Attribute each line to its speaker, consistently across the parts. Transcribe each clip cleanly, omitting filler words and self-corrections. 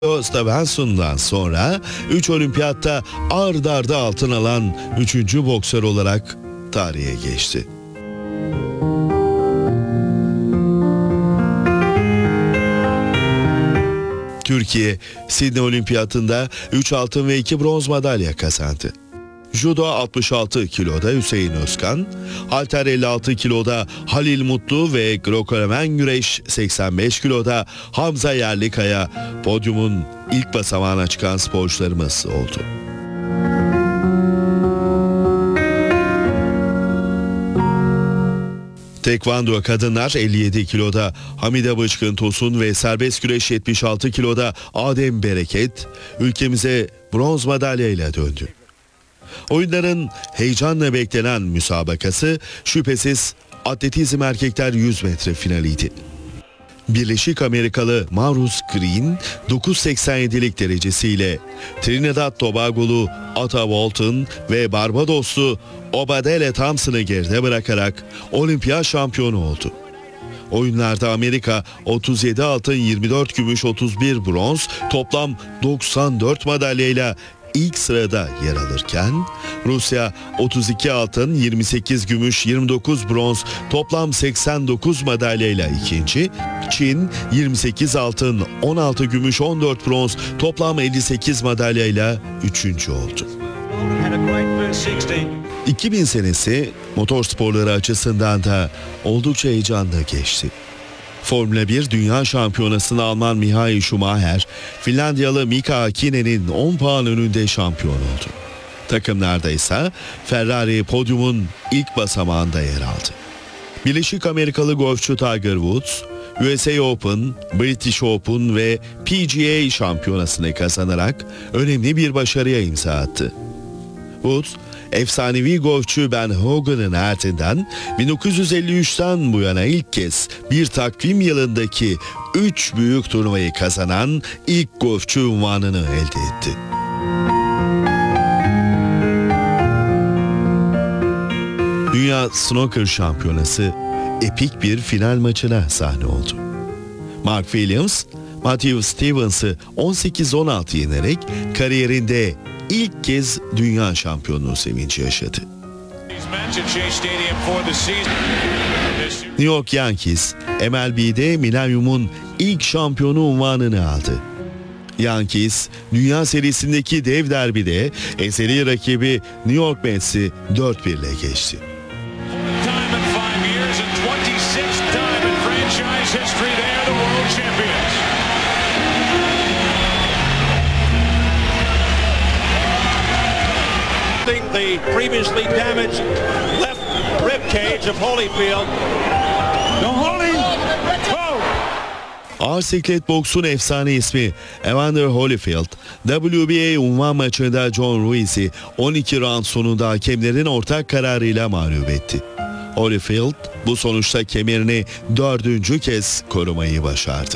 Speaker 1: Stevenson'dan sonra 3 olimpiyatta ard arda altın alan 3. boksör olarak tarihe geçti. Türkiye, Sidney Olimpiyatında 3 altın ve 2 bronz madalya kazandı. Judo 66 kiloda Hüseyin Özkan, halter 56 kiloda Halil Mutlu ve Greco-Romen güreş 85 kiloda Hamza Yerlikaya podyumun ilk basamağına çıkan sporcularımız oldu. Tekvando kadınlar 57 kiloda Hamide Bıçkın Tosun ve serbest güreş 76 kiloda Adem Bereket ülkemize bronz madalyayla döndü. Oyunların heyecanla beklenen müsabakası şüphesiz atletizm erkekler 100 metre finaliydi. Birleşik Amerikalı Maurice Green 9.87'lik derecesiyle Trinidad Tobagolu Ata Walton ve Barbadoslu Obadele Thompson'ı geride bırakarak olimpiyat şampiyonu oldu. Oyunlarda Amerika 37 altın, 24 gümüş, 31 bronz, toplam 94 madalyayla ilk sırada yer alırken Rusya 32 altın, 28 gümüş, 29 bronz, toplam 89 madalyayla ikinci, Çin 28 altın, 16 gümüş, 14 bronz, toplam 58 madalyayla üçüncü oldu. 2000 senesi motor sporları açısından da oldukça heyecanlı geçti. Formula 1 Dünya Şampiyonası'nda Alman Michael Schumacher, Finlandiyalı Mika Hakkinen'in 10 puan önünde şampiyon oldu. Takımlarda ise Ferrari podyumun ilk basamağında yer aldı. Birleşik Amerikalı golfçu Tiger Woods, USA Open, British Open ve PGA şampiyonasını kazanarak önemli bir başarıya imza attı. Woods, efsanevi golfçü Ben Hogan'ın ardından 1953'ten bu yana ilk kez bir takvim yılındaki 3 büyük turnuvayı kazanan ilk golfçü unvanını elde etti. Dünya Snooker Şampiyonası epik bir final maçına sahne oldu. Mark Williams, Matthew Stevens'ı 18-16 yenerek kariyerinde İlk kez dünya şampiyonluğu sevinci yaşadı. New York Yankees, MLB'de Millennium'un ilk şampiyonu unvanını aldı. Yankees, Dünya Serisi'ndeki dev derbide ezeli rakibi New York Mets'i 4-1 ile geçti.
Speaker 2: The previously damaged left rib cage of Holyfield.
Speaker 1: Ağır siklet boksun efsane ismi Evander Holyfield, WBA unvan maçında John Ruiz'i 12 round sonunda hakemlerin ortak kararıyla mağlup etti. Holyfield bu sonuçta kemerini 4. kez korumayı başardı.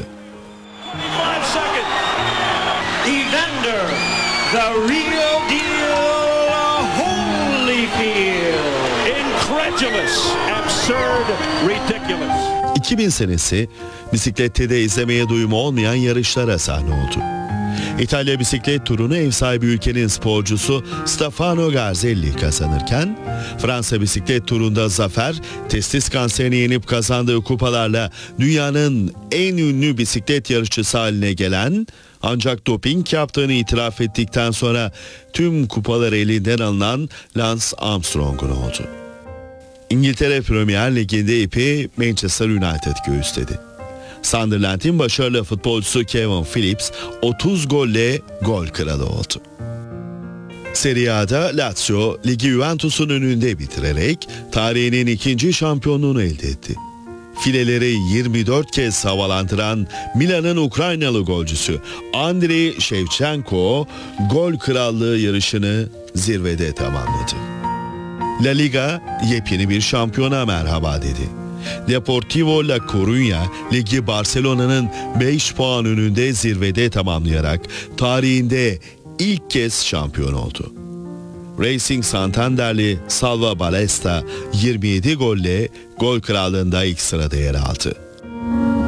Speaker 2: Evander, the real deal Holyfield. Incredulous, absurd, ridiculous.
Speaker 1: 2000 senesi bisiklette de izlemeye doyumu olmayan yarışlara sahne oldu. İtalya bisiklet turunu ev sahibi ülkenin sporcusu Stefano Garzelli kazanırken Fransa bisiklet turunda zafer, testis kanserini yenip kazandığı kupalarla dünyanın en ünlü bisiklet yarışçısı haline gelen ancak doping yaptığını itiraf ettikten sonra tüm kupaları elinden alınan Lance Armstrong'un oldu. İngiltere Premier Ligi'nde ipi Manchester United göğüsledi. Sunderland'in başarılı futbolcusu Kevin Phillips 30 golle gol kralı oldu. Serie A'da Lazio ligi Juventus'un önünde bitirerek tarihinin 2. şampiyonluğunu elde etti. Fileleri 24 kez havalandıran Milan'ın Ukraynalı golcüsü Andriy Shevchenko gol krallığı yarışını zirvede tamamladı. La Liga yepyeni bir şampiyona merhaba dedi. Deportivo La Coruña ligi Barcelona'nın 5 puan önünde zirvede tamamlayarak tarihinde ilk kez şampiyon oldu. Racing Santanderli Salva Ballesta 27 golle gol krallığında ilk sırada yer aldı.